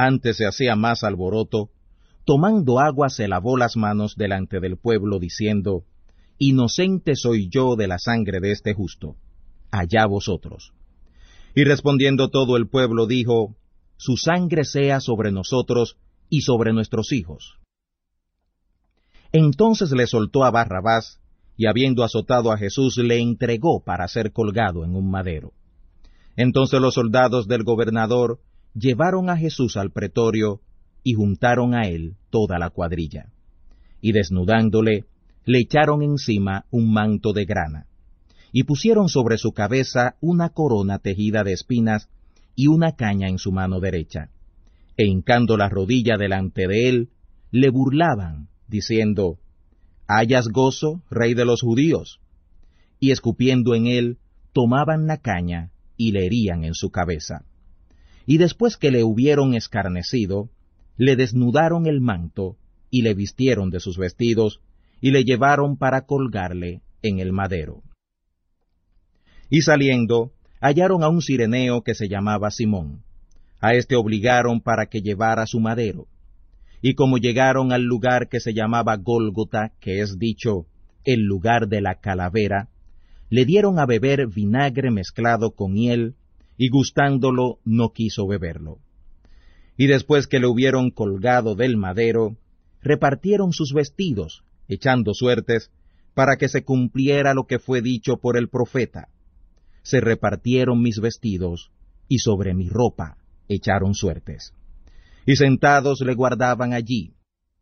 antes se hacía más alboroto, tomando agua se lavó las manos delante del pueblo, diciendo, Inocente soy yo de la sangre de este justo, allá vosotros. Y respondiendo todo el pueblo dijo, Su sangre sea sobre nosotros y sobre nuestros hijos. Entonces le soltó a Barrabás, y habiendo azotado a Jesús, le entregó para ser colgado en un madero. Entonces los soldados del gobernador llevaron a Jesús al pretorio, y juntaron a él toda la cuadrilla. Y desnudándole, le echaron encima un manto de grana, y pusieron sobre su cabeza una corona tejida de espinas, y una caña en su mano derecha. E hincando la rodilla delante de él, le burlaban, diciendo, ¿Hayas gozo, rey de los judíos? Y escupiendo en él, tomaban la caña, y le herían en su cabeza. Y después que le hubieron escarnecido, le desnudaron el manto, y le vistieron de sus vestidos, y le llevaron para colgarle en el madero. Y saliendo, hallaron a un cireneo que se llamaba Simón. A éste obligaron para que llevara su madero. Y como llegaron al lugar que se llamaba Gólgota, que es dicho, el lugar de la calavera, le dieron a beber vinagre mezclado con hiel, y gustándolo no quiso beberlo. Y después que le hubieron colgado del madero, repartieron sus vestidos, echando suertes, para que se cumpliera lo que fue dicho por el profeta. Se repartieron mis vestidos, y sobre mi ropa echaron suertes. Y sentados le guardaban allí.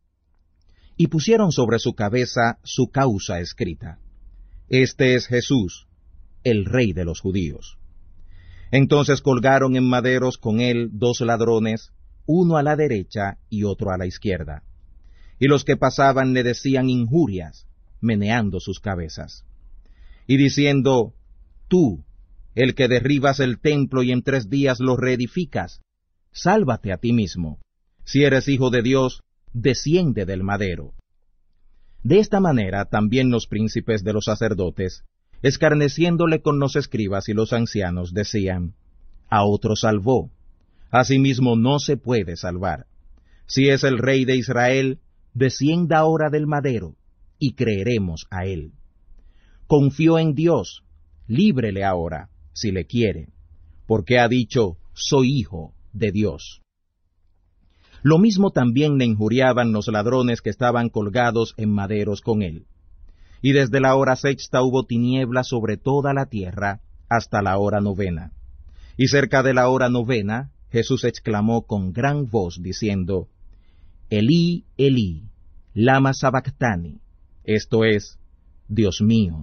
Y pusieron sobre su cabeza su causa escrita. Este es Jesús, el Rey de los judíos. Entonces colgaron en maderos con él 2 ladrones, uno a la derecha y otro a la izquierda. Y los que pasaban le decían injurias, meneando sus cabezas. Y diciendo, Tú, el que derribas el templo y en 3 días lo reedificas, sálvate a ti mismo. Si eres hijo de Dios, desciende del madero. De esta manera también los príncipes de los sacerdotes, escarneciéndole con los escribas y los ancianos, decían, A otro salvó, a sí mismo no se puede salvar. Si es el Rey de Israel, descienda ahora del madero, y creeremos a él. Confió en Dios, líbrele ahora, si le quiere, porque ha dicho, soy hijo de Dios. Lo mismo también le injuriaban los ladrones que estaban colgados en maderos con él. Y desde la hora 6 hubo tinieblas sobre toda la tierra hasta la hora 9. Y cerca de la hora 9, Jesús exclamó con gran voz, diciendo, Elí, Elí, lama sabactani, esto es, Dios mío,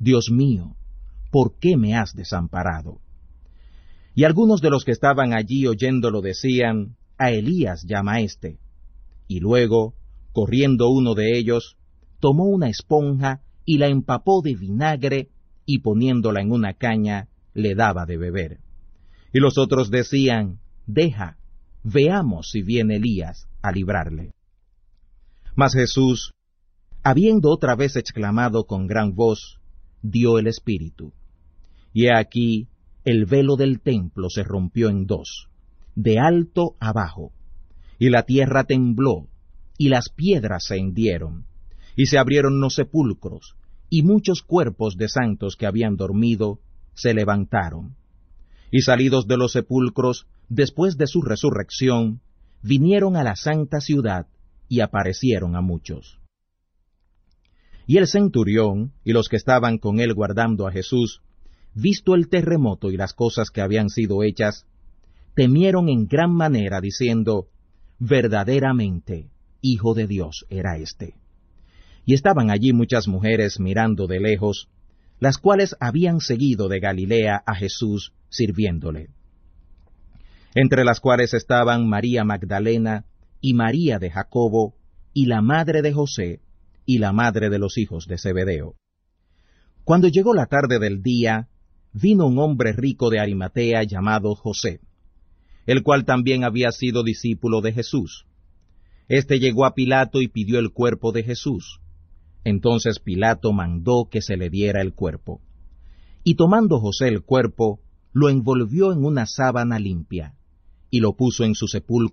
¿por qué me has desamparado? Y algunos de los que estaban allí oyéndolo decían, A Elías llama éste. Y luego, corriendo uno de ellos, tomó una esponja y la empapó de vinagre, y poniéndola en una caña, le daba de beber. Y los otros decían, Deja, veamos si viene Elías a librarle. Mas Jesús, habiendo otra vez exclamado con gran voz, dio el Espíritu. Y he aquí, el velo del templo se rompió en 2, de alto abajo, y la tierra tembló, y las piedras se hendieron, y se abrieron los sepulcros, y muchos cuerpos de santos que habían dormido se levantaron. Y salidos de los sepulcros, después de su resurrección, vinieron a la santa ciudad, y aparecieron a muchos. Y el centurión, y los que estaban con él guardando a Jesús, visto el terremoto y las cosas que habían sido hechas, temieron en gran manera, diciendo, verdaderamente, Hijo de Dios era éste. Y estaban allí muchas mujeres mirando de lejos, las cuales habían seguido de Galilea a Jesús sirviéndole. Entre las cuales estaban María Magdalena, y María de Jacobo, y la madre de José, y la madre de los hijos de Zebedeo. Cuando llegó la tarde del día, vino un hombre rico de Arimatea llamado José, el cual también había sido discípulo de Jesús. Este llegó a Pilato y pidió el cuerpo de Jesús. Entonces Pilato mandó que se le diera el cuerpo. Y tomando José el cuerpo, lo envolvió en una sábana limpia, y lo puso en su sepulcro